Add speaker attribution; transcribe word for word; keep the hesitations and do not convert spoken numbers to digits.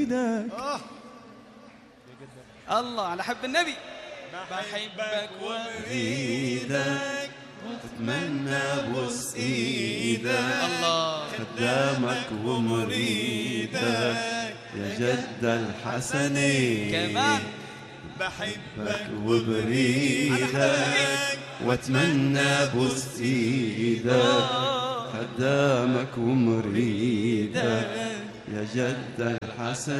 Speaker 1: الله على حب النبي. بحبك واريدك
Speaker 2: واتمنى ابوس ايدك
Speaker 1: الله
Speaker 2: خدامك ومريدك يا جد الحسني
Speaker 1: كمان.
Speaker 2: بحبك وبريدك واتمنى ابوس ايدك خدامك ومريدك يا جد الحسن